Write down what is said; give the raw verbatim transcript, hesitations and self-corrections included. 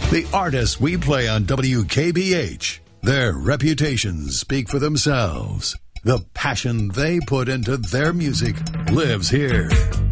The artists we play on W K B H, their reputations speak for themselves. The passion they put into their music lives here.